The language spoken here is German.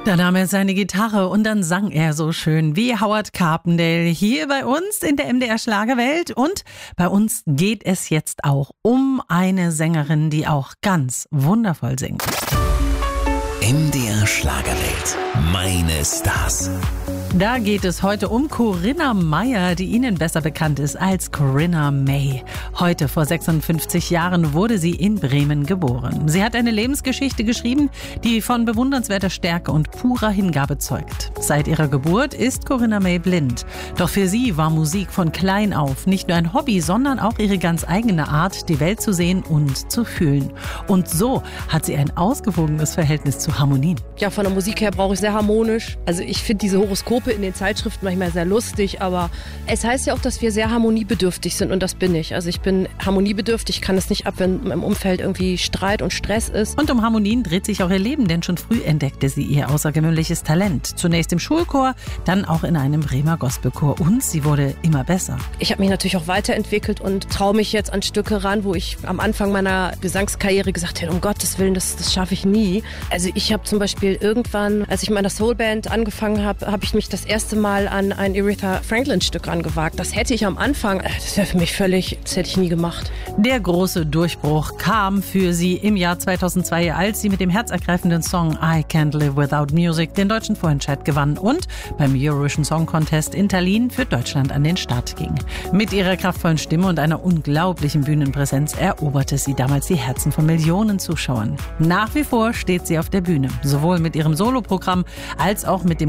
Da nahm er seine Gitarre und dann sang er so schön wie Howard Carpendale hier bei uns in der MDR Schlagerwelt. Und bei uns geht es jetzt auch um eine Sängerin, die auch ganz wundervoll singt. MDR Schlagerwelt. Meine Stars. Da geht es heute um Corinna Meyer, die Ihnen besser bekannt ist als Corinna May. Heute vor 56 Jahren wurde sie in Bremen geboren. Sie hat eine Lebensgeschichte geschrieben, die von bewundernswerter Stärke und purer Hingabe zeugt. Seit ihrer Geburt ist Corinna May blind. Doch für sie war Musik von klein auf nicht nur ein Hobby, sondern auch ihre ganz eigene Art, die Welt zu sehen und zu fühlen. Und so hat sie ein ausgewogenes Verhältnis zu Harmonien. Ja, von der Musik her brauche ich sehr harmonisch. Also ich finde diese Horoskope in den Zeitschriften manchmal sehr lustig, aber es heißt ja auch, dass wir sehr harmoniebedürftig sind und das bin ich. Also ich bin harmoniebedürftig, kann es nicht ab, wenn im Umfeld irgendwie Streit und Stress ist. Und um Harmonien dreht sich auch ihr Leben, denn schon früh entdeckte sie ihr außergewöhnliches Talent. Zunächst im Schulchor, dann auch in einem Bremer Gospelchor und sie wurde immer besser. Ich habe mich natürlich auch weiterentwickelt und traue mich jetzt an Stücke ran, wo ich am Anfang meiner Gesangskarriere gesagt hätte, um Gottes Willen, das schaffe ich nie. Also ich habe zum Beispiel irgendwann, als ich mit meiner Soulband angefangen habe, habe ich mich das erste Mal an ein Aretha Franklin-Stück rangewagt. Das hätte ich am Anfang, das wäre für mich völlig, das hätte ich nie gemacht. Der große Durchbruch kam für sie im Jahr 2002, als sie mit dem herzergreifenden Song I Can't Live Without Music den deutschen Vorentscheid gewann und beim Eurovision Song Contest in Tallinn für Deutschland an den Start ging. Mit ihrer kraftvollen Stimme und einer unglaublichen Bühnenpräsenz eroberte sie damals die Herzen von Millionen Zuschauern. Nach wie vor steht sie auf der Bühne, sowohl mit ihrem Soloprogramm als auch mit dem